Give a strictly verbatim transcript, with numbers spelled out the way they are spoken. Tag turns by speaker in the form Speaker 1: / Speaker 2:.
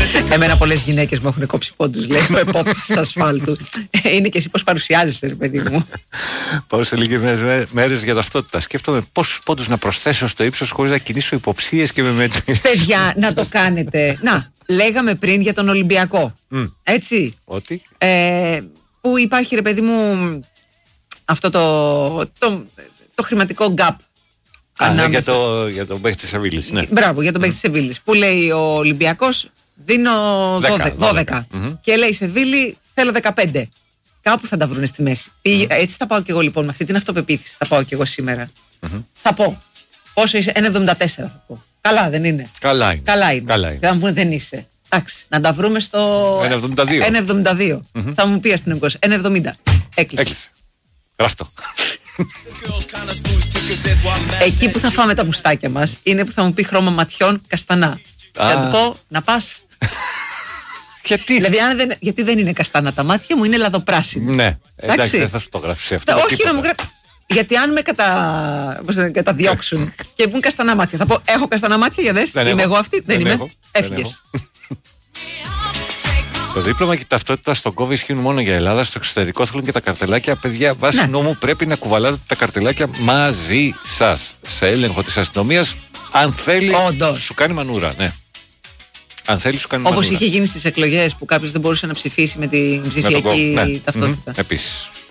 Speaker 1: Εμένα πολλές γυναίκες μου έχουν κόψει πόντους, λέει ο επόπτης της ασφάλτου. Είναι και εσύ πώς παρουσιάζεσαι, ρε παιδί μου.
Speaker 2: Πάω σε λίγες μέρες για ταυτότητα. Σκέφτομαι πόσους πόντους να προσθέσω στο ύψος χωρίς να κινήσω υποψίες και με μέτρηση.
Speaker 1: Παιδιά, να το κάνετε. Να, λέγαμε πριν για τον Ολυμπιακό. Mm. Έτσι.
Speaker 2: Ότι.
Speaker 1: Ε, που υπάρχει, ρε παιδί μου, αυτό το, το, το χρηματικό gap.
Speaker 2: Α, ναι, για, το, για τον παίκτη της Σεβίλης. Ναι.
Speaker 1: Μπράβο, για τον παίκτη της Σεβίλης. Που λέει ο Ολυμπιακός, δίνω δώδεκα. Mm-hmm. Και λέει η Σεβίλη, θέλω δεκαπέντε. Κάπου θα τα βρουν στη μέση. Mm-hmm. Έτσι θα πάω κι εγώ λοιπόν, με αυτή την αυτοπεποίθηση. Θα πάω κι εγώ σήμερα. Mm-hmm. Θα πω. Πόσο είσαι, ένα εβδομήντα τέσσερα θα πω. Καλά δεν είναι.
Speaker 2: Καλά είναι.
Speaker 1: Καλά είναι.
Speaker 2: Καλά είναι.
Speaker 1: Θα μου πούνε δεν είσαι. Εντάξει, να τα βρούμε στο
Speaker 2: ένα εβδομήντα δύο.
Speaker 1: ένα εβδομήντα δύο. Mm-hmm. Θα μου πει αστυνομικός. ένα εβδομήντα. Έκλεισε.
Speaker 2: Έκλεισε. Γράφτο.
Speaker 1: Εκεί που θα φάμε τα μουστάκια μας είναι που θα μου πει χρώμα ματιών καστανά.
Speaker 2: Α.
Speaker 1: Θα του πω να πας.
Speaker 2: Γιατί?
Speaker 1: Δηλαδή, αν δεν, γιατί δεν είναι καστανά τα μάτια μου, είναι λαδοπράσινο.
Speaker 2: Ναι, εντάξει, δεν θα σου το γράψει αυτό.
Speaker 1: Όχι να μου γράψει. Γιατί αν με κατα... καταδιώξουν και πούν καστανά μάτια, θα πω: έχω καστανά μάτια για δες. Είμαι εγώ αυτή. Δεν, δεν είμαι. Έφυγες.
Speaker 2: Το δίπλωμα και η ταυτότητα στον κόβι ισχύουν μόνο για Ελλάδα. Στο εξωτερικό θέλουν και τα καρτελάκια. Παιδιά, βάσει ναι. νόμου πρέπει να κουβαλάτε τα καρτελάκια μαζί σας. Σε έλεγχο της αστυνομίας, αν θέλει,
Speaker 1: Όντως.
Speaker 2: σου κάνει μανούρα. Ναι. Αν θέλει, σου κάνει
Speaker 1: Όπως
Speaker 2: μανούρα.
Speaker 1: Όπως είχε γίνει στις εκλογές που κάποιος δεν μπορούσε να ψηφίσει με την ψηφιακή
Speaker 2: με
Speaker 1: ταυτότητα.
Speaker 2: Mm-hmm. Επίσης.